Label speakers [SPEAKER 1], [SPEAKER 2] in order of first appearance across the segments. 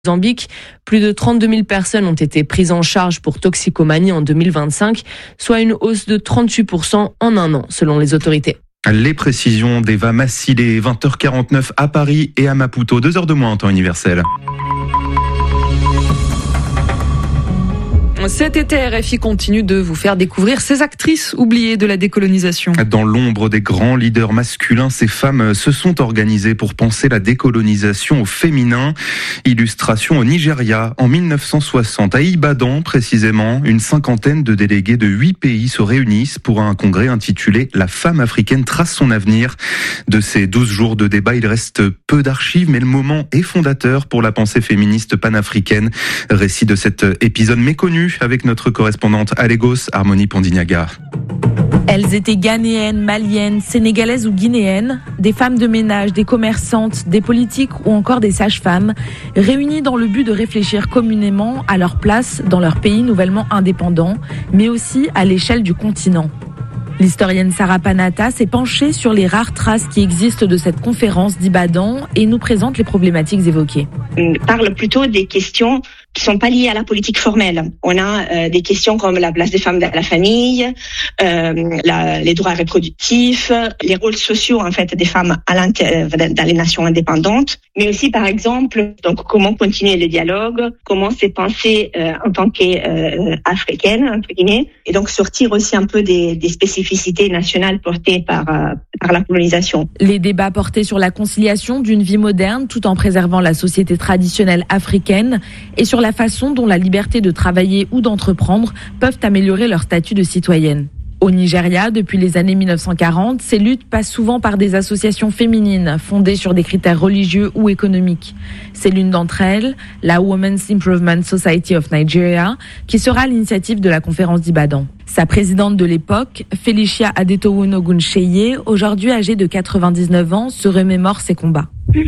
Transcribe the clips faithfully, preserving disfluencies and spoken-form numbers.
[SPEAKER 1] Mozambique, plus de trente-deux mille personnes ont été prises en charge pour toxicomanie en deux mille vingt-cinq, soit une hausse de trente-huit pour cent en un an, selon les autorités.
[SPEAKER 2] Les précisions d'Eva Massilé, vingt heures quarante-neuf à Paris et à Maputo, deux heures de moins en temps universel.
[SPEAKER 3] Cet été, R F I continue de vous faire découvrir ces actrices oubliées de la décolonisation.
[SPEAKER 2] Dans l'ombre des grands leaders masculins, ces femmes se sont organisées pour penser la décolonisation au féminin. Illustration au Nigeria, en mille neuf cent soixante, à Ibadan précisément, une cinquantaine de délégués de huit pays se réunissent pour un congrès intitulé « La femme africaine trace son avenir ». De ces douze jours de débat, il reste peu d'archives, mais le moment est fondateur pour la pensée féministe panafricaine. Récit de cet épisode méconnu avec notre correspondante à Lagos, Harmonie Pondignaga.
[SPEAKER 4] Elles étaient ghanéennes, maliennes, sénégalaises ou guinéennes, des femmes de ménage, des commerçantes, des politiques ou encore des sages-femmes, réunies dans le but de réfléchir communément à leur place dans leur pays nouvellement indépendant, mais aussi à l'échelle du continent. L'historienne Sarah Panata s'est penchée sur les rares traces qui existent de cette conférence d'Ibadan et nous présente les problématiques évoquées.
[SPEAKER 5] On parle plutôt des questions qui sont pas liées à la politique formelle. On a euh, des questions comme la place des femmes dans la famille, euh, la, les droits reproductifs, les rôles sociaux en fait des femmes à dans les nations indépendantes, mais aussi par exemple donc comment continuer le dialogue, comment se penser euh, en tant qu'africaine euh, entre guillemets, et donc sortir aussi un peu des, des spécificités nationales portées par euh, par la colonisation.
[SPEAKER 4] Les débats portaient sur la conciliation d'une vie moderne tout en préservant la société traditionnelle africaine et sur la façon dont la liberté de travailler ou d'entreprendre peuvent améliorer leur statut de citoyenne. Au Nigeria, depuis les années mille neuf cent quarante, ces luttes passent souvent par des associations féminines fondées sur des critères religieux ou économiques. C'est l'une d'entre elles, la Women's Improvement Society of Nigeria, qui sera à l'initiative de la conférence d'Ibadan. Sa présidente de l'époque, Felicia Adetoun Oguncheye, aujourd'hui âgée de quatre-vingt-dix-neuf ans, se remémore ses combats.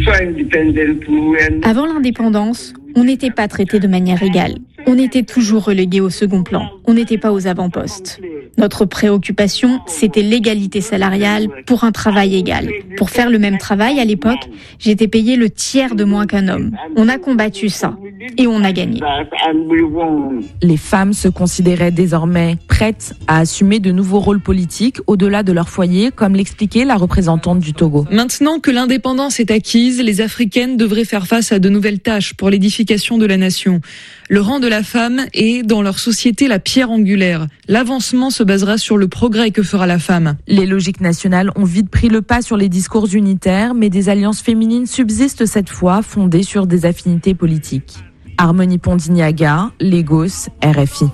[SPEAKER 6] Avant l'indépendance, on n'était pas traité de manière égale. On était toujours relégué au second plan. On n'était pas aux avant-postes. Notre préoccupation, c'était l'égalité salariale pour un travail égal. Pour faire le même travail, à l'époque, j'étais payé le tiers de moins qu'un homme. On a combattu ça et on a gagné.
[SPEAKER 4] Les femmes se considéraient désormais prêtes à assumer de nouveaux rôles politiques au-delà de leur foyer, comme l'expliquait la représentante du Togo.
[SPEAKER 3] Maintenant que l'indépendance est acquise, les Africaines devraient faire face à de nouvelles tâches pour l'édification de la nation. Le rang de la femme est, dans leur société, la pierre angulaire. L'avancement se basera sur le progrès que fera la femme.
[SPEAKER 4] Les logiques nationales ont vite pris le pas sur les discours unitaires, mais des alliances féminines subsistent cette fois, fondées sur des affinités politiques. Harmonie Pondignaga, Lagos, R F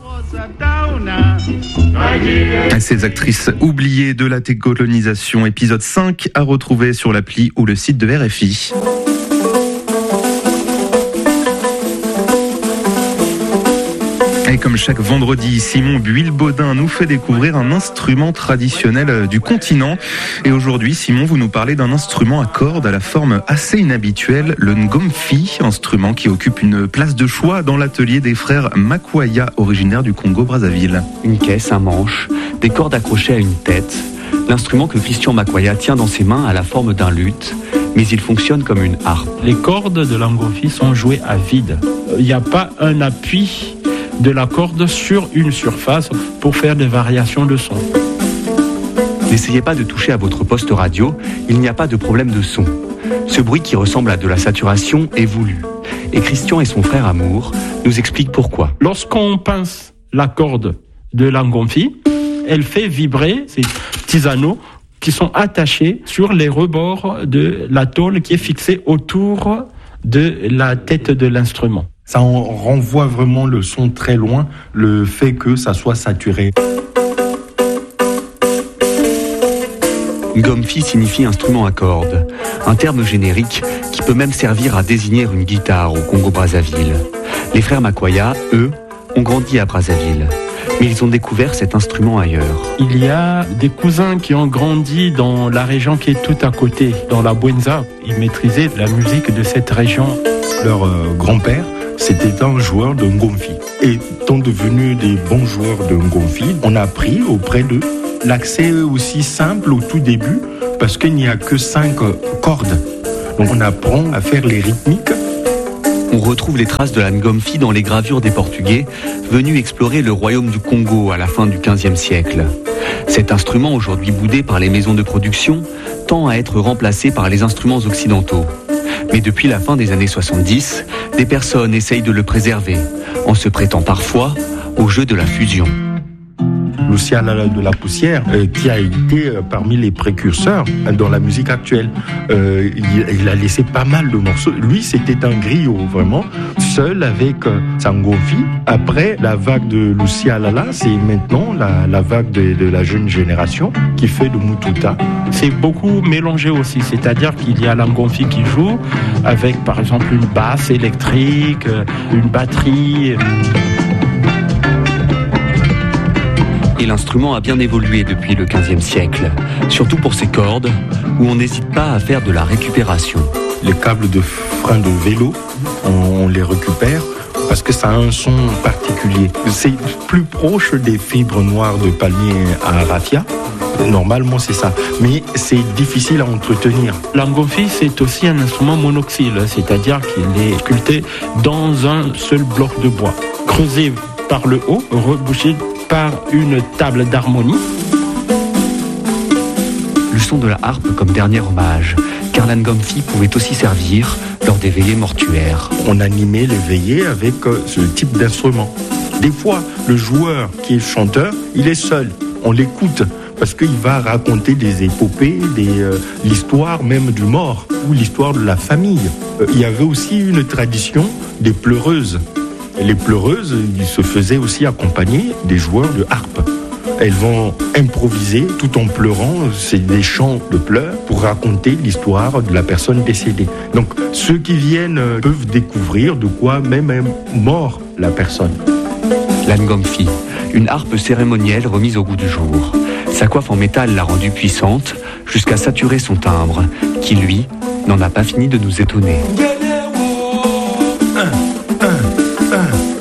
[SPEAKER 4] I.
[SPEAKER 2] Ces actrices oubliées de la décolonisation, épisode cinq, à retrouver sur l'appli ou le site de R F I. Et comme chaque vendredi, Simon Buil-Baudin nous fait découvrir un instrument traditionnel du continent. Et aujourd'hui, Simon, vous nous parlez d'un instrument à cordes à la forme assez inhabituelle, le ngomfi, instrument qui occupe une place de choix dans l'atelier des frères Makwaya, originaires du Congo-Brazzaville.
[SPEAKER 7] Une caisse, un manche, des cordes accrochées à une tête. L'instrument que Christian Makwaya tient dans ses mains a la forme d'un luth, mais il fonctionne comme une harpe.
[SPEAKER 8] Les cordes de l'ngomfi sont jouées à vide. Il n'y a pas un appui de la corde sur une surface pour faire des variations de son.
[SPEAKER 7] N'essayez pas de toucher à votre poste radio, il n'y a pas de problème de son. Ce bruit qui ressemble à de la saturation est voulu. Et Christian et son frère Amour nous expliquent pourquoi.
[SPEAKER 8] Lorsqu'on pince la corde de l'ngomfi, elle fait vibrer ces petits anneaux qui sont attachés sur les rebords de la tôle qui est fixée autour de la tête de l'instrument.
[SPEAKER 9] Ça en renvoie vraiment le son très loin, le fait que ça soit saturé.
[SPEAKER 7] Ngomfi signifie instrument à cordes, un terme générique qui peut même servir à désigner une guitare au Congo-Brazzaville. Les frères Makwaya, eux, ont grandi à Brazzaville, mais ils ont découvert cet instrument ailleurs.
[SPEAKER 8] Il y a des cousins qui ont grandi dans la région qui est tout à côté, dans la Bwenza. Ils maîtrisaient la musique de cette région.
[SPEAKER 9] Leur euh, grand-père, c'était un joueur de ngomfi. Et étant devenus des bons joueurs de ngomfi, on a appris auprès d'eux l'accès aussi simple au tout début, parce qu'il n'y a que cinq cordes. Donc on apprend à faire les rythmiques
[SPEAKER 7] On retrouve les traces de la ngomfi dans les gravures des Portugais venus explorer le royaume du Congo à la fin du quinzième siècle. Cet instrument, aujourd'hui boudé par les maisons de production, tend à être remplacé par les instruments occidentaux. Mais depuis la fin des années soixante-dix, des personnes essayent de le préserver, en se prêtant parfois au jeu de la fusion.
[SPEAKER 9] Lucia Lala de la Poussière, euh, qui a été euh, parmi les précurseurs euh, dans la musique actuelle. Euh, il, il a laissé pas mal de morceaux. Lui, c'était un griot, vraiment, seul avec euh, sa ngomfi. Après, la vague de Lucia Lala, c'est maintenant la, la vague de, de la jeune génération qui fait de Mututa.
[SPEAKER 8] C'est beaucoup mélangé aussi, c'est-à-dire qu'il y a la ngomfi qui joue avec, par exemple, une basse électrique, une batterie.
[SPEAKER 7] Et l'instrument a bien évolué depuis le quinzième siècle, surtout pour ses cordes, où on n'hésite pas à faire de la récupération.
[SPEAKER 9] Les câbles de frein de vélo, on, on les récupère parce que ça a un son particulier. C'est plus proche des fibres noires de palmier à raffia. Normalement, c'est ça. Mais c'est difficile à entretenir.
[SPEAKER 8] La ngomfi, c'est aussi un instrument monoxyle, c'est-à-dire qu'il est sculpté dans un seul bloc de bois, creusé par le haut, rebouché par une table d'harmonie.
[SPEAKER 7] Le son de la harpe comme dernier hommage, car la ngomfi pouvait aussi servir lors des veillées mortuaires.
[SPEAKER 9] On animait les veillées avec ce type d'instrument. Des fois, le joueur qui est chanteur, il est seul. On l'écoute parce qu'il va raconter des épopées, des, euh, l'histoire même du mort ou l'histoire de la famille. Euh, il y avait aussi une tradition des pleureuses. Les pleureuses, ils se faisaient aussi accompagner des joueurs de harpe. Elles vont improviser tout en pleurant, c'est des chants de pleurs pour raconter l'histoire de la personne décédée. Donc ceux qui viennent peuvent découvrir de quoi même est mort la personne.
[SPEAKER 7] La ngomfi, une harpe cérémonielle remise au goût du jour. Sa coiffe en métal l'a rendue puissante jusqu'à saturer son timbre, qui lui n'en a pas fini de nous étonner.